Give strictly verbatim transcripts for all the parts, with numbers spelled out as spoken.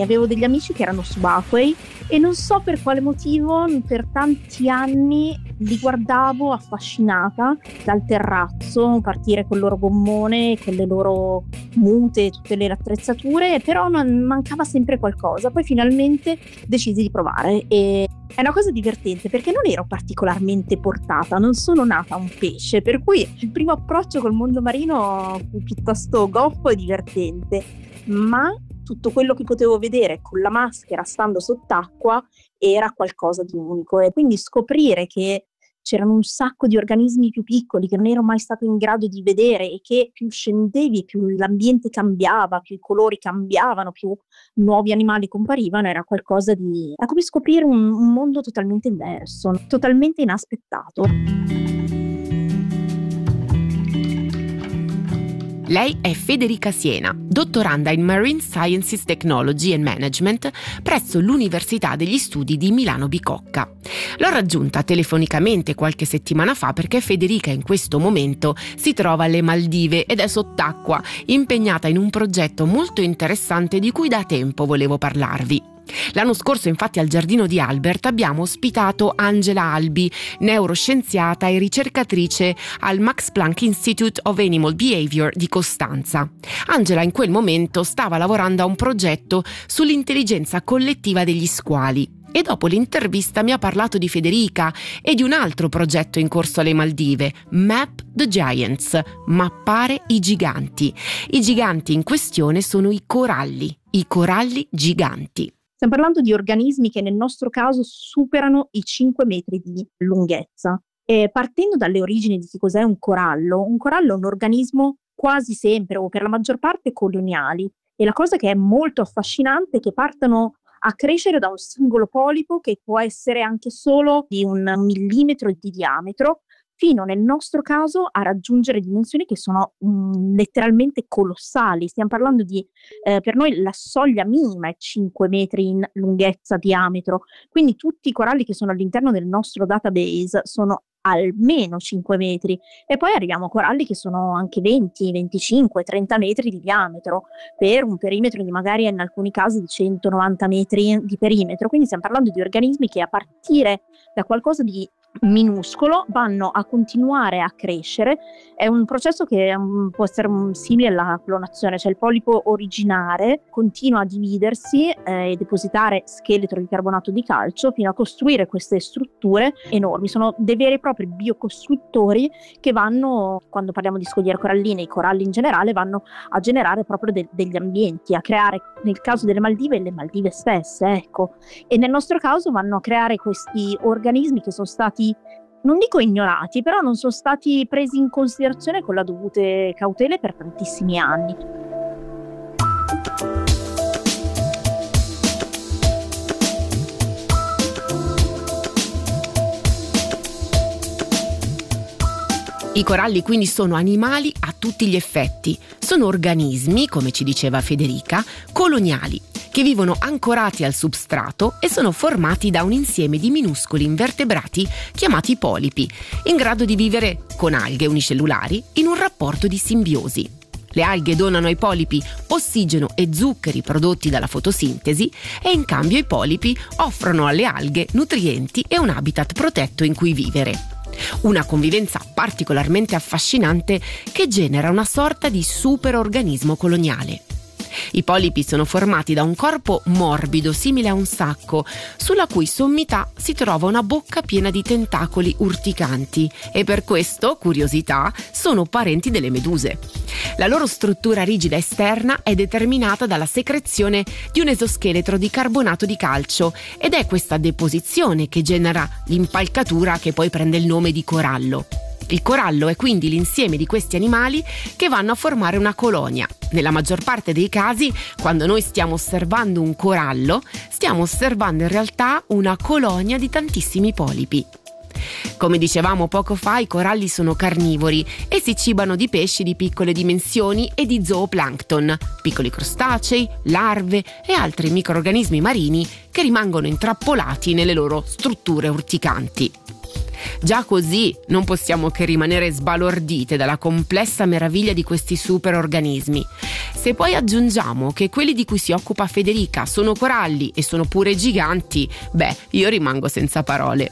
avevo degli amici che erano subacquei e non so per quale motivo per tanti anni li guardavo affascinata dal terrazzo partire col loro gommone, con le loro mute, tutte le attrezzature, però non mancava sempre qualcosa. Poi finalmente decisi di provare e è una cosa divertente perché non ero particolarmente portata, non sono nata un pesce, per cui il primo approccio col mondo marino fu piuttosto goffo e divertente, ma tutto quello che potevo vedere con la maschera stando sott'acqua era qualcosa di unico, e quindi scoprire che c'erano un sacco di organismi più piccoli che non ero mai stato in grado di vedere e che più scendevi più l'ambiente cambiava, più i colori cambiavano, più nuovi animali comparivano, era qualcosa di... era come scoprire un, un mondo totalmente diverso, totalmente inaspettato. Lei è Federica Siena, dottoranda in Marine Sciences Technology and Management presso l'Università degli Studi di Milano Bicocca. L'ho raggiunta telefonicamente qualche settimana fa perché Federica in questo momento si trova alle Maldive ed è sott'acqua, impegnata in un progetto molto interessante di cui da tempo volevo parlarvi. L'anno scorso infatti al Giardino di Albert abbiamo ospitato Angela Albi, neuroscienziata e ricercatrice al Max Planck Institute of Animal Behavior di Costanza. Angela in quel momento stava lavorando a un progetto sull'intelligenza collettiva degli squali e dopo l'intervista mi ha parlato di Federica e di un altro progetto in corso alle Maldive, Map the Giants, mappare i giganti. I giganti in questione sono i coralli, i coralli giganti. Stiamo parlando di organismi che nel nostro caso superano i cinque metri di lunghezza. E partendo dalle origini di che cos'è un corallo, un corallo è un organismo quasi sempre o per la maggior parte coloniali, e la cosa che è molto affascinante è che partano a crescere da un singolo polipo che può essere anche solo di un millimetro di diametro, fino nel nostro caso a raggiungere dimensioni che sono mh, letteralmente colossali. Stiamo parlando di, eh, per noi la soglia minima è cinque metri in lunghezza, diametro, quindi tutti i coralli che sono all'interno del nostro database sono almeno cinque metri, e poi arriviamo a coralli che sono anche venti, venticinque, trenta metri di diametro per un perimetro di magari in alcuni casi di centonovanta metri di perimetro, quindi stiamo parlando di organismi che a partire da qualcosa di minuscolo vanno a continuare a crescere. È un processo che um, può essere um, simile alla clonazione, cioè il polipo originare continua a dividersi eh, e depositare scheletro di carbonato di calcio fino a costruire queste strutture enormi. Sono dei veri e propri biocostruttori che vanno, quando parliamo di scogliere coralline, i coralli in generale, vanno a generare proprio de- degli ambienti, a creare, nel caso delle Maldive, le Maldive stesse, ecco, e nel nostro caso vanno a creare questi organismi che sono stati, non dico ignorati, però non sono stati presi in considerazione con la dovute cautele per tantissimi anni. I coralli quindi sono animali a tutti gli effetti, sono organismi, come ci diceva Federica, coloniali, che vivono ancorati al substrato e sono formati da un insieme di minuscoli invertebrati chiamati polipi, in grado di vivere con alghe unicellulari in un rapporto di simbiosi. Le alghe donano ai polipi ossigeno e zuccheri prodotti dalla fotosintesi e in cambio i polipi offrono alle alghe nutrienti e un habitat protetto in cui vivere. Una convivenza particolarmente affascinante che genera una sorta di superorganismo coloniale. I polipi sono formati da un corpo morbido simile a un sacco, sulla cui sommità si trova una bocca piena di tentacoli urticanti e per questo, curiosità, sono parenti delle meduse. La loro struttura rigida esterna è determinata dalla secrezione di un esoscheletro di carbonato di calcio ed è questa deposizione che genera l'impalcatura che poi prende il nome di corallo. Il corallo è quindi l'insieme di questi animali che vanno a formare una colonia. Nella maggior parte dei casi, quando noi stiamo osservando un corallo, stiamo osservando in realtà una colonia di tantissimi polipi. Come dicevamo poco fa, i coralli sono carnivori e si cibano di pesci di piccole dimensioni e di zooplancton, piccoli crostacei, larve e altri microrganismi marini che rimangono intrappolati nelle loro strutture urticanti. Già così non possiamo che rimanere sbalordite dalla complessa meraviglia di questi superorganismi. Se poi aggiungiamo che quelli di cui si occupa Federica sono coralli e sono pure giganti, beh, io rimango senza parole.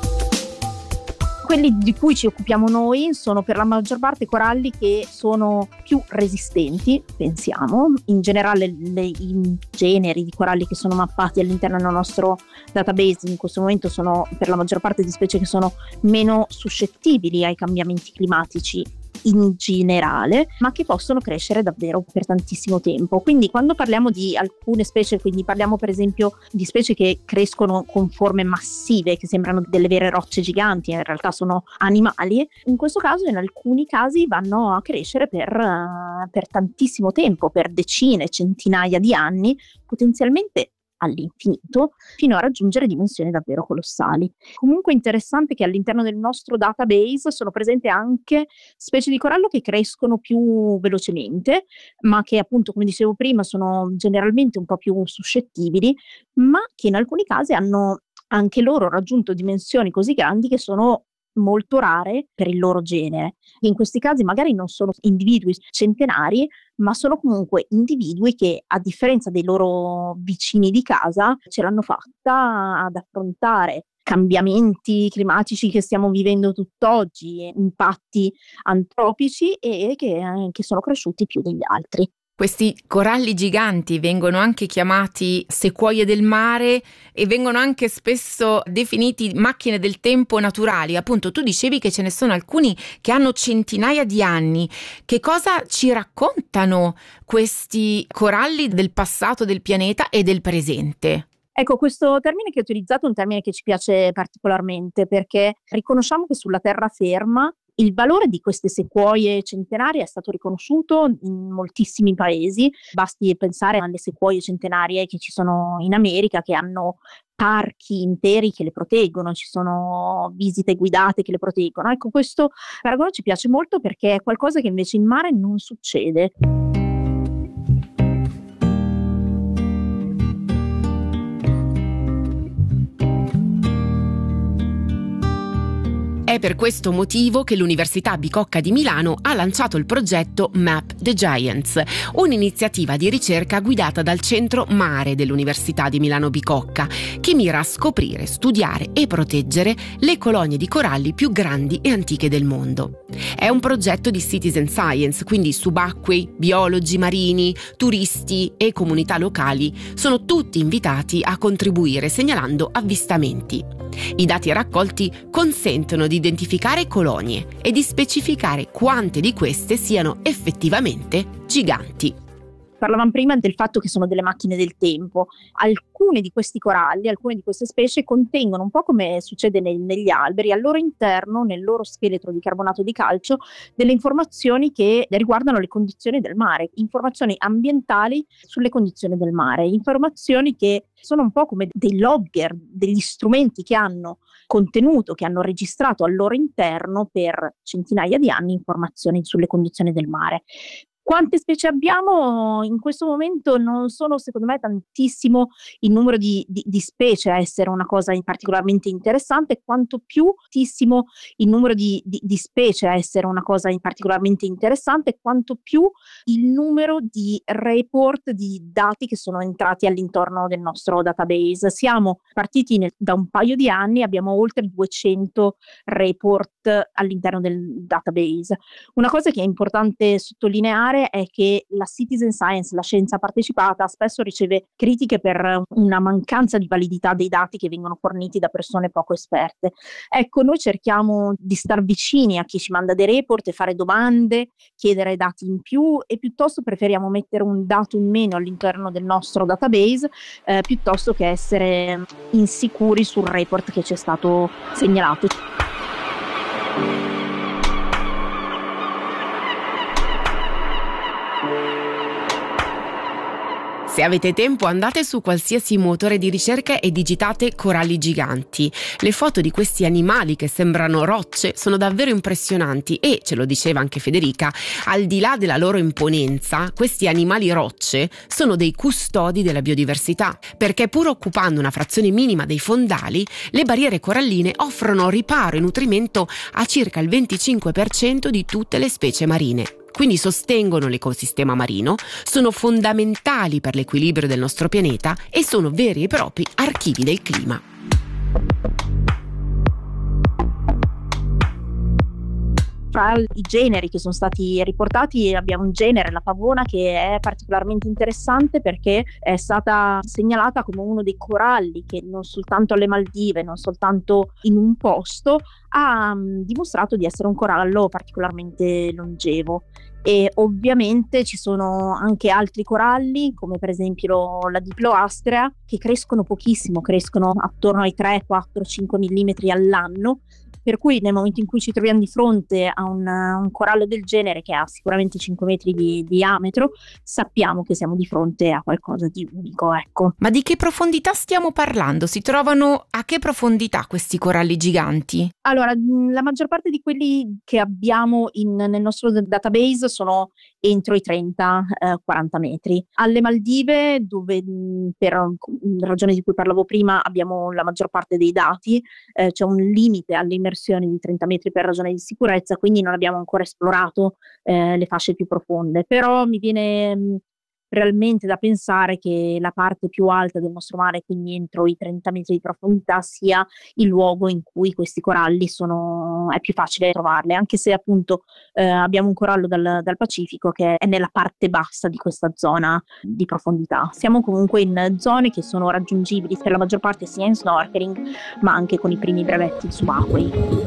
Quelli di cui ci occupiamo noi sono per la maggior parte coralli che sono più resistenti, pensiamo. In generale le, i generi di coralli che sono mappati all'interno del nostro database in questo momento sono per la maggior parte di specie che sono meno suscettibili ai cambiamenti climatici in generale, ma che possono crescere davvero per tantissimo tempo. Quindi quando parliamo di alcune specie, quindi parliamo per esempio di specie che crescono con forme massive, che sembrano delle vere rocce giganti, in realtà sono animali, in questo caso in alcuni casi vanno a crescere per, uh, per tantissimo tempo, per decine, centinaia di anni, potenzialmente all'infinito, fino a raggiungere dimensioni davvero colossali. Comunque è interessante che all'interno del nostro database sono presenti anche specie di corallo che crescono più velocemente, ma che appunto, come dicevo prima, sono generalmente un po' più suscettibili, ma che in alcuni casi hanno anche loro raggiunto dimensioni così grandi che sono molto rare per il loro genere. In questi casi magari non sono individui centenari, ma sono comunque individui che, a differenza dei loro vicini di casa, ce l'hanno fatta ad affrontare cambiamenti climatici che stiamo vivendo tutt'oggi, impatti antropici e che, che sono cresciuti più degli altri. Questi coralli giganti vengono anche chiamati sequoie del mare e vengono anche spesso definiti macchine del tempo naturali. Appunto, tu dicevi che ce ne sono alcuni che hanno centinaia di anni. Che cosa ci raccontano questi coralli del passato del pianeta e del presente? Ecco, questo termine che ho utilizzato è un termine che ci piace particolarmente perché riconosciamo che sulla terraferma il valore di queste sequoie centenarie è stato riconosciuto in moltissimi paesi. Basti pensare alle sequoie centenarie che ci sono in America, che hanno parchi interi che le proteggono, ci sono visite guidate che le proteggono. Ecco, questo paragone ci piace molto perché è qualcosa che invece in mare non succede. È per questo motivo che l'Università Bicocca di Milano ha lanciato il progetto Map the Giants, un'iniziativa di ricerca guidata dal Centro Mare dell'Università di Milano Bicocca, che mira a scoprire, studiare e proteggere le colonie di coralli più grandi e antiche del mondo. È un progetto di citizen science, quindi subacquei, biologi marini, turisti e comunità locali sono tutti invitati a contribuire segnalando avvistamenti. I dati raccolti consentono di identificare colonie e di specificare quante di queste siano effettivamente giganti. Parlavamo prima del fatto che sono delle macchine del tempo. Alcuni di questi coralli, alcune di queste specie contengono, un po' come succede nel, negli alberi, al loro interno, nel loro scheletro di carbonato di calcio, delle informazioni che riguardano le condizioni del mare, informazioni ambientali sulle condizioni del mare, informazioni che sono un po' come dei logger, degli strumenti che hanno contenuto, che hanno registrato al loro interno per centinaia di anni informazioni sulle condizioni del mare. Quante specie abbiamo? In questo momento non sono, secondo me, tantissimo il numero di, di, di specie a essere una cosa particolarmente interessante, quanto più tantissimo il numero di, di, di specie a essere una cosa particolarmente interessante, quanto più il numero di report, di dati che sono entrati all'interno del nostro database. Siamo partiti nel, da un paio di anni, abbiamo oltre duecento report all'interno del database. Una cosa che è importante sottolineare è che la citizen science, la scienza partecipata, spesso riceve critiche per una mancanza di validità dei dati che vengono forniti da persone poco esperte. Ecco, noi cerchiamo di star vicini a chi ci manda dei report e fare domande, chiedere dati in più, e piuttosto preferiamo mettere un dato in meno all'interno del nostro database eh, piuttosto che essere insicuri sul report che ci è stato segnalato. Se avete tempo andate su qualsiasi motore di ricerca e digitate coralli giganti. Le foto di questi animali che sembrano rocce sono davvero impressionanti e, ce lo diceva anche Federica, al di là della loro imponenza, questi animali rocce sono dei custodi della biodiversità, perché pur occupando una frazione minima dei fondali, le barriere coralline offrono riparo e nutrimento a circa il venticinque per cento di tutte le specie marine. Quindi sostengono l'ecosistema marino, sono fondamentali per l'equilibrio del nostro pianeta e sono veri e propri archivi del clima. Tra i generi che sono stati riportati abbiamo un genere, la pavona, che è particolarmente interessante perché è stata segnalata come uno dei coralli che non soltanto alle Maldive, non soltanto in un posto, ha um, dimostrato di essere un corallo particolarmente longevo. E ovviamente ci sono anche altri coralli, come per esempio la Diploastrea, che crescono pochissimo, crescono attorno ai tre, quattro, cinque millimetri all'anno. Per cui nel momento in cui ci troviamo di fronte a un, un corallo del genere che ha sicuramente cinque metri di diametro, sappiamo che siamo di fronte a qualcosa di unico, ecco. Ma di che profondità stiamo parlando? Si trovano a che profondità questi coralli giganti? Allora, la maggior parte di quelli che abbiamo in, nel nostro database sono entro i trenta quaranta metri. Alle Maldive, dove per ragioni di cui parlavo prima abbiamo la maggior parte dei dati, eh, c'è un limite all'immersione di trenta metri per ragione di sicurezza, quindi non abbiamo ancora esplorato eh, le fasce più profonde, però mi viene mh, realmente da pensare che la parte più alta del nostro mare, quindi entro i trenta metri di profondità, sia il luogo in cui questi coralli sono, è più facile trovarli, anche se appunto eh, abbiamo un corallo dal, dal Pacifico che è nella parte bassa di questa zona di profondità. Siamo comunque in zone che sono raggiungibili per la maggior parte sia in snorkeling ma anche con i primi brevetti subacquei.